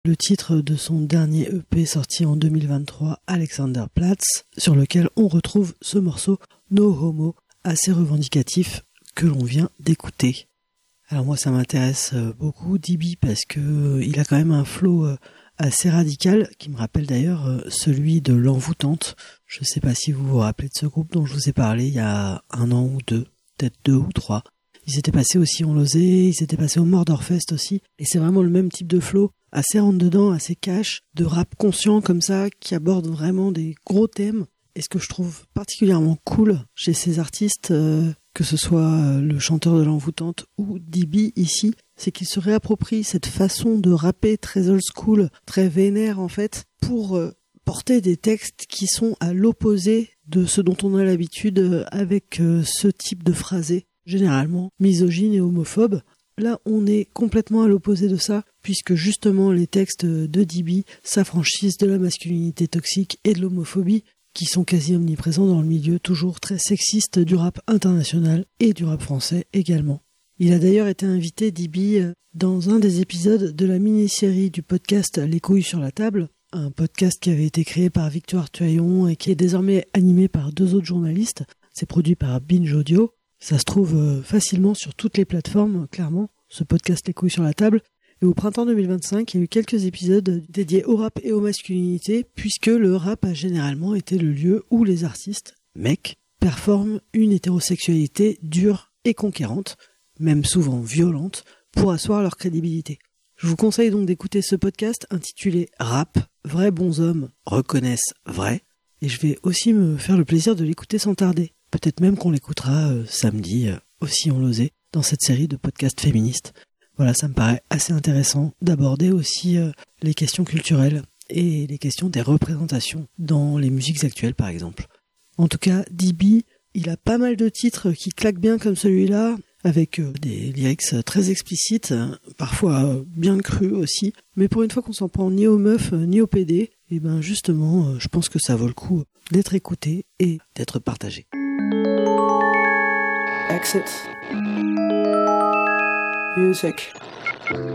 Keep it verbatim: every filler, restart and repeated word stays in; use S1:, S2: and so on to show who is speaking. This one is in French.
S1: le titre de son dernier E P sorti en deux mille vingt-trois, Alexanderplatz, sur lequel on retrouve ce morceau No Homo, assez revendicatif, que l'on vient d'écouter. Alors moi ça m'intéresse beaucoup D B parce que euh, il a quand même un flow euh, assez radical qui me rappelle d'ailleurs euh, celui de L'Envoûtante. Je ne sais pas si vous vous rappelez de ce groupe dont je vous ai parlé il y a un an ou deux, peut-être deux ou trois. Ils étaient passés aussi en Lozé, ils étaient passés au Mordorfest aussi, et c'est vraiment le même type de flow, assez rentre-dedans, assez cash, de rap conscient comme ça, qui aborde vraiment des gros thèmes. Et ce que je trouve particulièrement cool chez ces artistes, euh, que ce soit le chanteur de L'Envoûtante ou D B ici, c'est qu'il se réapproprie cette façon de rapper très old school, très vénère en fait, pour euh, porter des textes qui sont à l'opposé de ce dont on a l'habitude avec euh, ce type de phrasé, généralement misogyne et homophobe. Là, on est complètement à l'opposé de ça, puisque justement les textes de D B s'affranchissent de la masculinité toxique et de l'homophobie, qui sont quasi omniprésents dans le milieu toujours très sexiste du rap international et du rap français également. Il a d'ailleurs été invité, D B, dans un des épisodes de la mini-série du podcast Les couilles sur la table, un podcast qui avait été créé par Victoire Tuaillon et qui est désormais animé par deux autres journalistes. C'est produit par Binge Audio. Ça se trouve facilement sur toutes les plateformes, clairement, ce podcast Les couilles sur la table. Et au printemps deux mille vingt-cinq, il y a eu quelques épisodes dédiés au rap et aux masculinités, puisque le rap a généralement été le lieu où les artistes, mecs, performent une hétérosexualité dure et conquérante, même souvent violente, pour asseoir leur crédibilité. Je vous conseille donc d'écouter ce podcast intitulé Rap, vrais bons hommes reconnaissent vrai, et je vais aussi me faire le plaisir de l'écouter sans tarder. Peut-être même qu'on l'écoutera euh, samedi, euh, aussi en Lozé, dans cette série de podcasts féministes. Voilà, ça me paraît assez intéressant d'aborder aussi euh, les questions culturelles et les questions des représentations dans les musiques actuelles, par exemple. En tout cas, D B, il a pas mal de titres qui claquent bien comme celui-là, avec euh, des lyrics très explicites, euh, parfois euh, bien crus aussi. Mais pour une fois qu'on s'en prend ni aux meufs euh, ni aux P D, et ben justement, euh, je pense que ça vaut le coup d'être écouté et d'être partagé.
S2: Exit. Music.